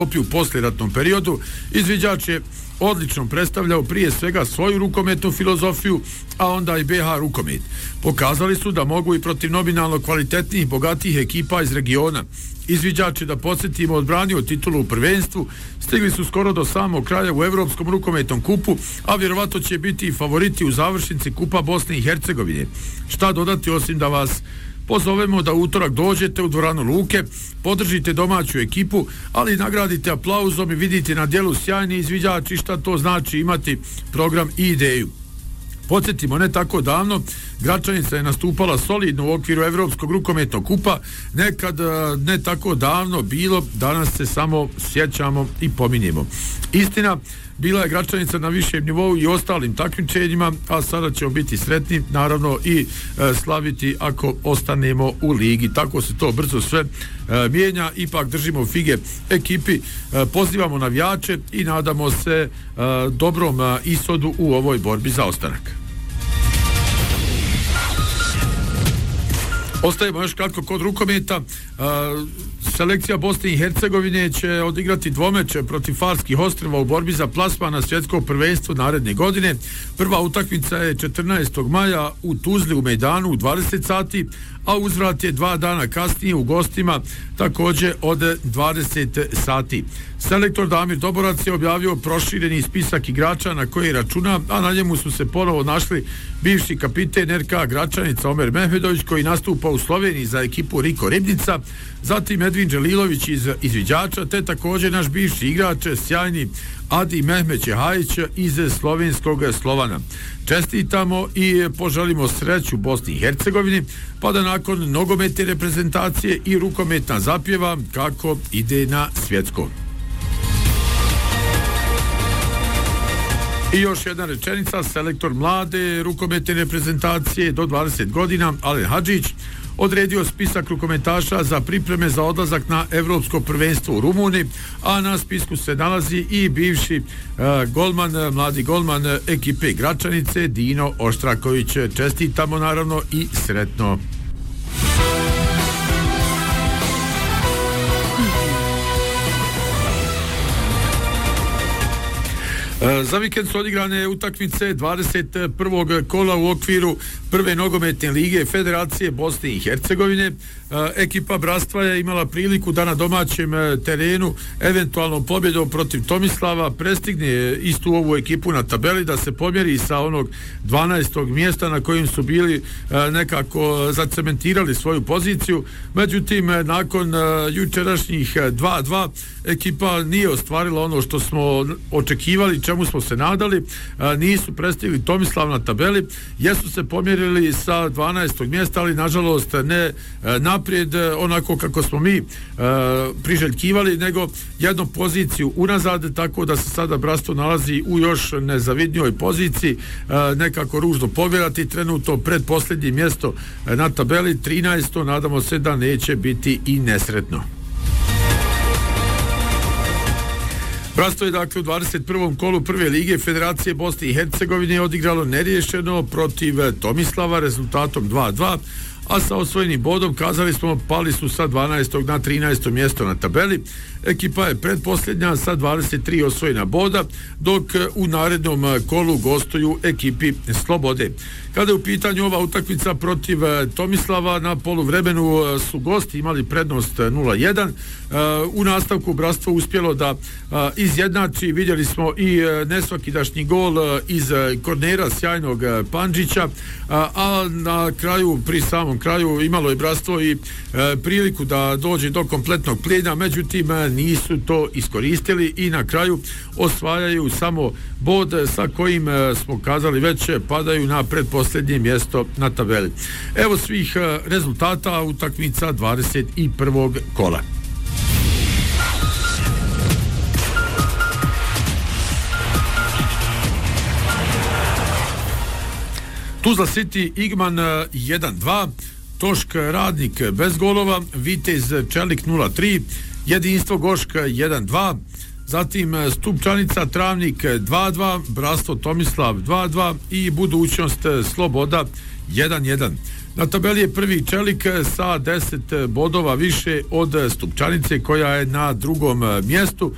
u poslijeratnom periodu. Izviđač je odlično predstavljao prije svega svoju rukometnu filozofiju, a onda i BH rukomet. Pokazali su da mogu i protiv nominalno kvalitetnijih, bogatijih ekipa iz regiona. Izviđač je, da podsjetimo, odbranio titulu u prvenstvu, stigli su skoro do samog kraja u Evropskom rukometnom kupu, a vjerovatno će biti i favoriti u završnici Kupa Bosne i Hercegovine. Šta dodati osim da vas pozovemo da utorak dođete u dvoranu Luke, podržite domaću ekipu, ali nagradite aplauzom i vidite na djelu sjajni izviđač i šta to znači imati program i ideju. Podsjetimo, ne tako davno Gračanica je nastupala solidno u okviru Evropskog rukometnog kupa, nekad ne tako davno bilo, danas se samo sjećamo i pominjemo. Istina, bila je Gračanica na višem nivou i ostalim takmičenjima, a sada ćemo biti sretni, naravno, i slaviti ako ostanemo u ligi. Tako se to brzo sve mijenja, ipak držimo fige ekipi, pozivamo navijače i nadamo se dobrom ishodu u ovoj borbi za ostanak. Ostajemo još kratko kod rukometa. Selekcija Bosne i Hercegovine će odigrati dvomeče protiv Farskih ostrva u borbi za plasman na svjetsko prvenstvo naredne godine. Prva utakmica je 14. maja u Tuzli u Mejdanu u 20 sati, a uzvrat je 2 dana kasnije u gostima također od 20 sati. Selektor Damir Doborac je objavio prošireni spisak igrača na koji računa, a na njemu su se ponovo našli bivši kapiten RK Gračanica Omer Mehmedović, koji nastupa u Sloveniji za ekipu Riko Ribnica, zatim Edvin Đelilović iz izviđača, te također naš bivši igrač, sjajni Adi Mehmet Čehajić iz slovenskog Slovana. Čestitamo i poželimo sreću Bosni i Hercegovini, pa da nakon nogometne reprezentacije i rukometna zapjeva kako ide na svjetsko. I još jedna rečenica, selektor mlade rukometne reprezentacije do 20 godina, Alen Hadžić, odredio spisak rukometaša za pripreme za odlazak na Evropsko prvenstvo u Rumuniji, a na spisku se nalazi i bivši golman, mladi golman ekipe Gračanice, Dino Oštraković. Čestitamo naravno i sretno. Za vikend su odigrane utakmice 21. kola u okviru prve nogometne lige Federacije Bosne i Hercegovine. Ekipa Bratstva je imala priliku da na domaćem terenu eventualnom pobjedom protiv Tomislava prestigne istu ovu ekipu na tabeli, da se pomjeri sa onog 12. mjesta na kojim su bili nekako zacementirali svoju poziciju. Međutim, nakon jučerašnjih 2-2 ekipa nije ostvarila ono što smo očekivali, čemu smo se nadali. Nisu prestigli Tomislav na tabeli, jesu se pomjerili sa 12. mjesta, ali nažalost ne naprijed onako kako smo mi priželjkivali, nego jednu poziciju unazad, tako da se sada Bratstvo nalazi u još nezavidnijoj poziciji, nekako ružno pogledati, trenutno pred posljednje mjesto na tabeli 13. Nadamo se da neće biti i nesretno. Bratstvo je dakle u 21. kolu prve lige Federacije Bosne i Hercegovine odigralo neriješeno protiv Tomislava rezultatom 2-2, a sa osvojenim bodom, kazali smo, pali su sa 12. na 13. mjesto na tabeli. Ekipa je predposljednja sa 23 osvojena boda, dok u narednom kolu gostuju ekipi Slobode. Kada je u pitanju ova utakmica protiv Tomislava, na poluvremenu su gosti imali prednost 0-1. U nastavku Bratstvo uspjelo da izjednači, vidjeli smo i nesvakidašnji gol iz kornera sjajnog Pandžića, a na kraju, pri samom kraju, imalo je Bratstvo i priliku da dođe do kompletnog plijena, međutim nisu to iskoristili i na kraju osvajaju samo bod sa kojim smo kazali već padaju na predposljednje mjesto na tabeli. Evo svih rezultata utakmica 21. kola. Tuzla City Igman 1-2, Tošk Radnik bez golova, Vitez Čelik 0-3, Jedinstvo Goška 1-2, zatim Stupčanica Travnik 2-2, Bratstvo Tomislav 2-2 i Budućnost Sloboda 1-1. Na tabeli je prvi Čelik sa 10 bodova više od Stupčanice, koja je na drugom mjestu.